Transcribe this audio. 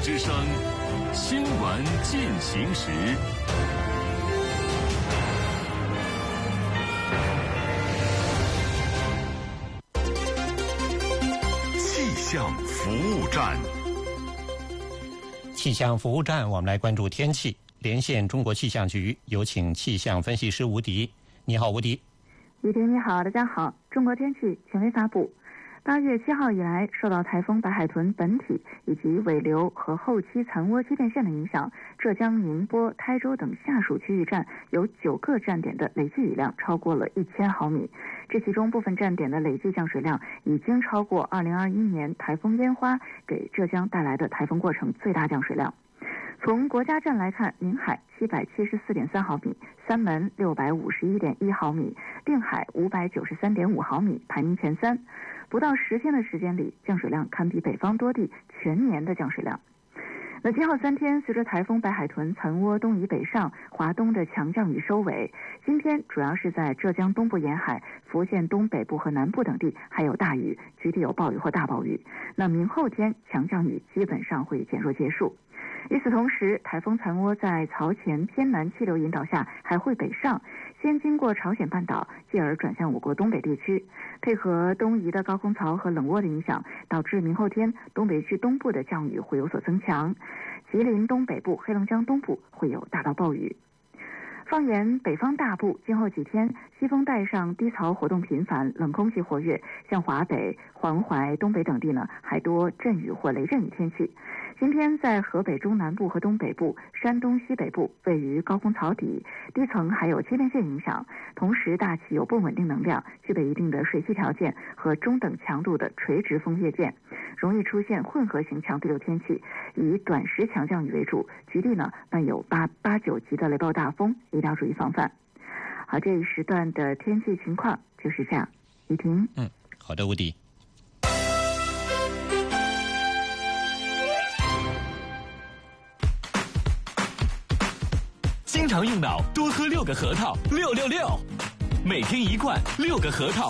之声，新闻进行时。气象服务站， 气象服务站，我们来关注天气。连线中国气象局，有请气象分析师吴迪。你好，吴迪。 雨婷你好，大家好。中国天气权威发布，8月7号以来，受到台风白海豚本体以及尾流和后期残涡切片线的影响，浙江、宁波、台州等下属区域站有9个站点的累计雨量超过了1000毫米。这其中部分站点的累计降水量已经超过2021年台风烟花给浙江带来的台风过程最大降水量。从国家站来看，宁海774.3毫米，三门651.1毫米，定海593.5毫米，排名前3。不到10天的时间里，降水量堪比北方多地全年的降水量。那今后3天，随着台风白海豚残涡东移北上，华东的强降雨收尾。今天主要是在浙江东部沿海、福建东北部和南部等地还有大雨，局地有暴雨或大暴雨。那明后天强降雨基本上会减弱结束。与此同时，台风残涡在朝前偏南气流引导下还会北上，先经过朝鲜半岛，继而转向我国东北地区。配合东移的高空槽和冷涡的影响，导致明后天东北区东部的降雨会有所增强，吉林东北部、黑龙江东部会有大到暴雨。放眼北方大部，今后几天西风带上低槽活动频繁，冷空气活跃，像华北、黄淮、东北等地呢，还多阵雨或雷阵雨天气。今天在河北中南部和东北部、山东西北部位于高空槽底，低层还有切片线影响，同时大气有不稳定能量，具备一定的水汽条件和中等强度的垂直风夜间，容易出现混合型强对流天气，以短时强降雨为主，局地呢伴有8、9级的雷暴大风，一定要注意防范。好，这一时段的天气情况就是这样。雨婷， 好的，吴迪。 经常用脑，多喝6个核桃，666，每天1罐6个核桃。